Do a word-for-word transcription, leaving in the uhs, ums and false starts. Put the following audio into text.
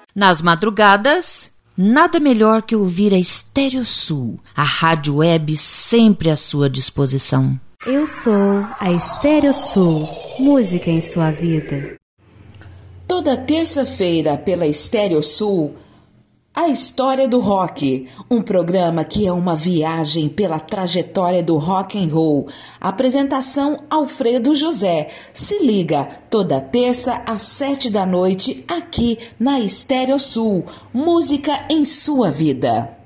Nas madrugadas, nada melhor que ouvir a Estéreo Sul, a rádio web sempre à sua disposição. Eu sou a Estéreo Sul, música em sua vida. Toda terça-feira pela Estéreo Sul, A História do Rock, um programa que é uma viagem pela trajetória do rock and roll. Apresentação Alfredo José. Se liga, toda terça às sete da noite, aqui na Estéreo Sul. Música em sua vida.